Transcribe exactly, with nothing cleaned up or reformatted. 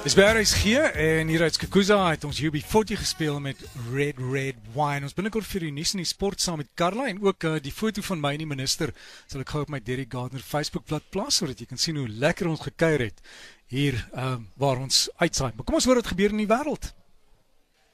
Dis by R S G en hier uit Skukuza het ons U B forty gespeel met Red Red Wine. Ons binnekort vir die nuus en die sport saam met Carla en ook uh, die foto van my en die minister sal ek gou op my Derek Gardner Facebookblad plaas sodat jy kan sien hoe lekker ons gekuier het hier um, waar ons uitsaai. Maar kom ons hoor wat gebeur in die wêreld.